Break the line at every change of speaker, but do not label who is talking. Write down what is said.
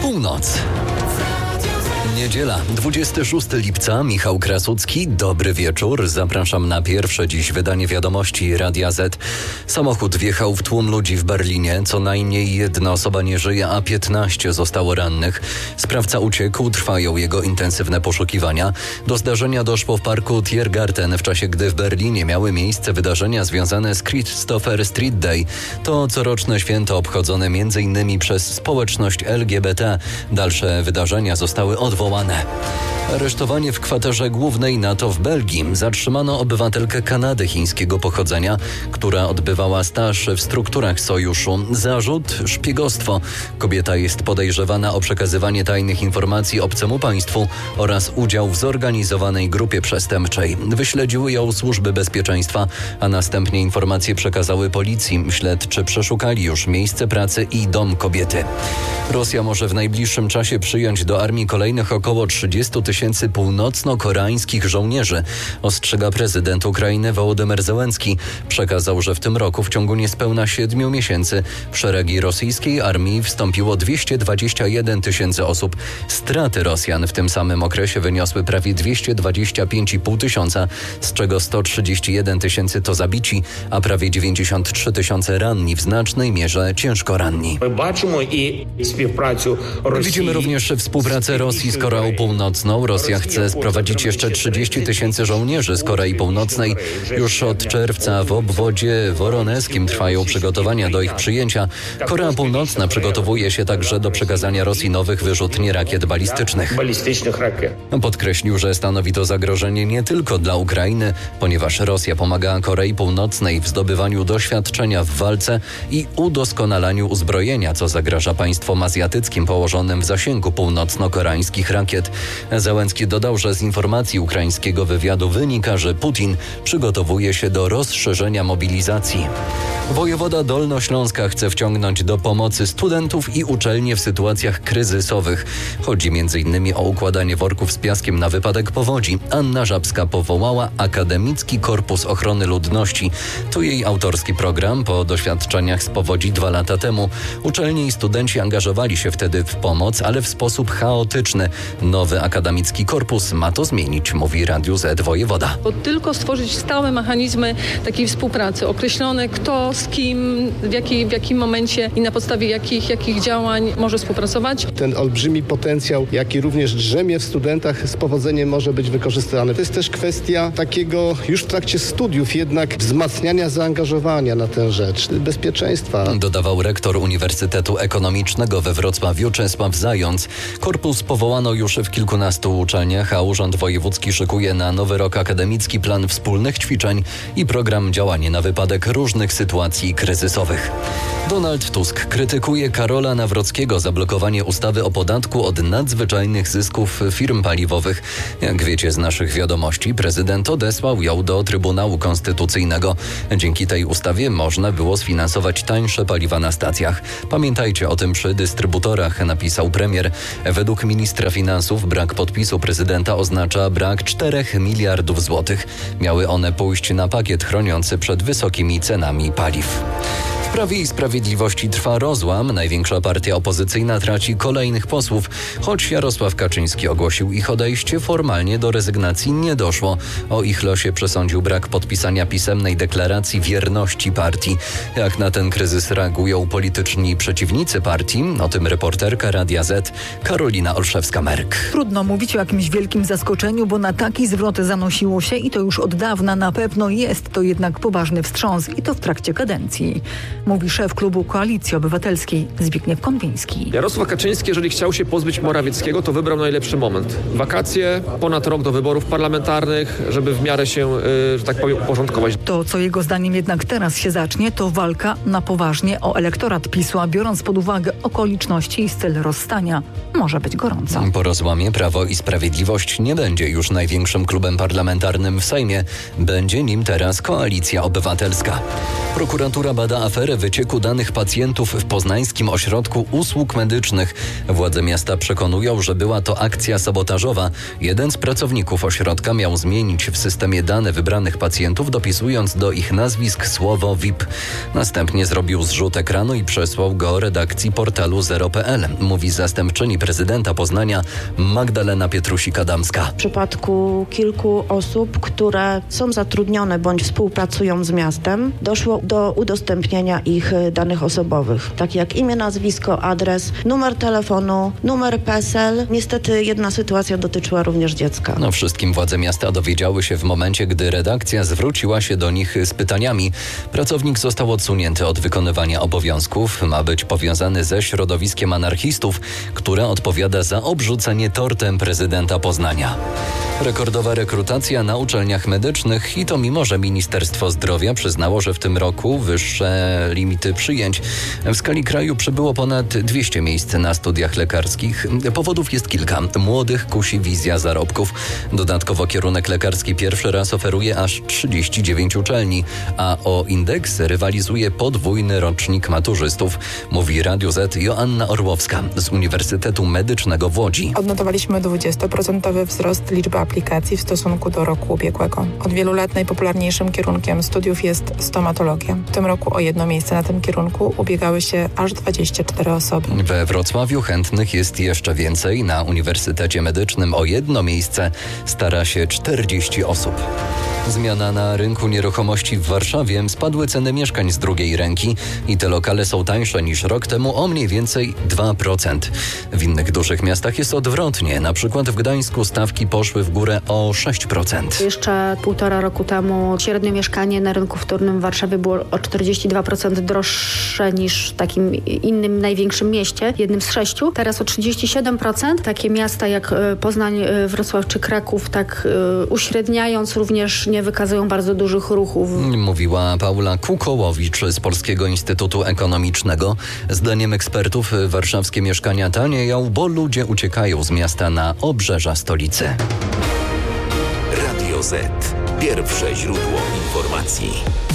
Północ. Niedziela, 26 lipca, Michał Krasucki. Dobry wieczór. Zapraszam na pierwsze dziś wydanie wiadomości Radia Z. Samochód wjechał w tłum ludzi w Berlinie. Co najmniej jedna osoba nie żyje, a 15 zostało rannych. Sprawca uciekł, trwają jego intensywne poszukiwania. Do zdarzenia doszło w parku Tiergarten w czasie, gdy w Berlinie miały miejsce wydarzenia związane z Christopher Street Day. To coroczne święto obchodzone m.in. przez społeczność LGBT. Dalsze wydarzenia zostały odwołane. Aresztowanie w kwaterze głównej NATO w Belgii. Zatrzymano obywatelkę Kanady chińskiego pochodzenia, która odbywała staż w strukturach sojuszu. Zarzut: szpiegostwo. Kobieta jest podejrzewana o przekazywanie tajnych informacji obcemu państwu oraz udział w zorganizowanej grupie przestępczej. Wyśledziły ją służby bezpieczeństwa, a następnie informacje przekazały policji. Śledczy przeszukali już miejsce pracy i dom kobiety. Rosja może w najbliższym czasie przyjąć do armii kolejnych około 30 tysięcy północno-koreańskich żołnierzy, ostrzega prezydent Ukrainy Wołodymyr Zełenski. Przekazał, że w tym roku w ciągu niespełna 7 miesięcy w szeregi rosyjskiej armii wstąpiło 221 tysięcy osób. Straty Rosjan w tym samym okresie wyniosły prawie 225,5 tysiąca, z czego 131 tysięcy to zabici, a prawie 93 tysiące ranni, w znacznej mierze ciężko ranni. Widzimy również współpracę Rosji z Koreą Północną. Rosja chce sprowadzić jeszcze 30 tysięcy żołnierzy z Korei Północnej. Już od czerwca w obwodzie woroneskim trwają przygotowania do ich przyjęcia. Korea Północna przygotowuje się także do przekazania Rosji nowych wyrzutni rakiet balistycznych. Podkreślił, że stanowi to zagrożenie nie tylko dla Ukrainy, ponieważ Rosja pomaga Korei Północnej w zdobywaniu doświadczenia w walce i udoskonalaniu uzbrojenia, co zagraża państwom azjatyckim położonym w zasięgu północno-koreańskich rakiet. Zełenski dodał, że z informacji ukraińskiego wywiadu wynika, że Putin przygotowuje się do rozszerzenia mobilizacji. Wojewoda Dolnośląska chce wciągnąć do pomocy studentów i uczelnie w sytuacjach kryzysowych. Chodzi m.in. o układanie worków z piaskiem na wypadek powodzi. Anna Żabska powołała Akademicki Korpus Ochrony Ludności. To jej autorski program po doświadczeniach z powodzi 2 lata temu. Uczelnie i studenci angażowali się wtedy w pomoc, ale w sposób chaotyczny. Nowy Akademicki Korpus ma to zmienić, mówi Radiu Z wojewoda.
Bo tylko stworzyć stałe mechanizmy takiej współpracy, określone kto z kim, w jakim momencie i na podstawie jakich działań może współpracować.
Ten olbrzymi potencjał, jaki również drzemie w studentach, z powodzeniem może być wykorzystany. To jest też kwestia takiego już w trakcie studiów jednak wzmacniania zaangażowania na tę rzecz, bezpieczeństwa.
Dodawał rektor Uniwersytetu Ekonomicznego we Wrocławiu Czesław Zając. Korpus powołano już w kilkunastu uczelniach, a Urząd Wojewódzki szykuje na nowy rok akademicki plan wspólnych ćwiczeń i program działania na wypadek różnych sytuacji kryzysowych. Donald Tusk krytykuje Karola Nawrockiego za blokowanie ustawy o podatku od nadzwyczajnych zysków firm paliwowych. Jak wiecie z naszych wiadomości, prezydent odesłał ją do Trybunału Konstytucyjnego. Dzięki tej ustawie można było sfinansować tańsze paliwa na stacjach. Pamiętajcie o tym przy dystrybutorach, napisał premier. Według ministra finansów brak podpisu prezydenta oznacza brak 4 miliardów złotych. Miały one pójść na pakiet chroniący przed wysokimi cenami paliw. W Prawie i Sprawiedliwości trwa rozłam. Największa partia opozycyjna traci kolejnych posłów. Choć Jarosław Kaczyński ogłosił ich odejście, formalnie do rezygnacji nie doszło. O ich losie przesądził brak podpisania pisemnej deklaracji wierności partii. Jak na ten kryzys reagują polityczni przeciwnicy partii? O tym reporterka Radia Z Karolina Olszewska-Merk.
Trudno mówić o jakimś wielkim zaskoczeniu, bo na taki zwrot zanosiło się i to już od dawna. Na pewno jest to jednak poważny wstrząs i to w trakcie kadencji. Mówi szef klubu Koalicji Obywatelskiej Zbigniew Konwiński.
Jarosław Kaczyński, jeżeli chciał się pozbyć Morawieckiego, to wybrał najlepszy moment. Wakacje, ponad rok do wyborów parlamentarnych, żeby w miarę się, że tak powiem, uporządkować.
To, co jego zdaniem jednak teraz się zacznie, to walka na poważnie o elektorat PiS-u, a biorąc pod uwagę okoliczności i styl rozstania, może być gorąco.
Po rozłamie Prawo i Sprawiedliwość nie będzie już największym klubem parlamentarnym w Sejmie. Będzie nim teraz Koalicja Obywatelska. Prokuratura bada aferę aferę wycieku danych pacjentów w Poznańskim Ośrodku Usług Medycznych. Władze miasta przekonują, że była to akcja sabotażowa. Jeden z pracowników ośrodka miał zmienić w systemie dane wybranych pacjentów, dopisując do ich nazwisk słowo VIP. Następnie zrobił zrzut ekranu i przesłał go redakcji portalu zero.pl, mówi zastępczyni prezydenta Poznania Magdalena Pietrusik-Adamska.
W przypadku kilku osób, które są zatrudnione bądź współpracują z miastem, doszło do udostępnienia ich danych osobowych, takie jak imię, nazwisko, adres, numer telefonu, numer PESEL. Niestety jedna sytuacja dotyczyła również dziecka.
Wszystkim władze miasta dowiedziały się w momencie, gdy redakcja zwróciła się do nich z pytaniami. Pracownik został odsunięty od wykonywania obowiązków. Ma być powiązany ze środowiskiem anarchistów, które odpowiada za obrzucenie tortem prezydenta Poznania. Rekordowa rekrutacja na uczelniach medycznych i to mimo, że Ministerstwo Zdrowia przyznało, że w tym roku wyższe limity przyjęć. W skali kraju przybyło ponad 200 miejsc na studiach lekarskich. Powodów jest kilka. Młodych kusi wizja zarobków. Dodatkowo kierunek lekarski pierwszy raz oferuje aż 39 uczelni, a o indeks rywalizuje podwójny rocznik maturzystów, mówi Radiu Z Joanna Orłowska z Uniwersytetu Medycznego w Łodzi.
Odnotowaliśmy 20% wzrost liczby aplikacji w stosunku do roku ubiegłego. Od wielu lat najpopularniejszym kierunkiem studiów jest stomatologia. W tym roku o jedno miejsce na tym kierunku ubiegały się aż 24 osoby.
We Wrocławiu chętnych jest jeszcze więcej. Na Uniwersytecie Medycznym o jedno miejsce stara się 40 osób. Zmiana na rynku nieruchomości w Warszawie. Spadły ceny mieszkań z drugiej ręki i te lokale są tańsze niż rok temu o mniej więcej 2%. W innych dużych miastach jest odwrotnie. Na przykład w Gdańsku stawki poszły w górę o 6%.
Jeszcze 1,5 roku temu średnie mieszkanie na rynku wtórnym w Warszawie było o 42% droższe niż w takim innym największym mieście, jednym z 6. Teraz o 37%. Takie miasta jak Poznań, Wrocław czy Kraków, tak uśredniając, również nie wykazują bardzo dużych ruchów. Mówiła
Paula Kukołowicz z Polskiego Instytutu Ekonomicznego. Zdaniem ekspertów warszawskie mieszkania tanieją, bo ludzie uciekają z miasta na obrzeża stolicy.
Radio Z. Pierwsze źródło informacji.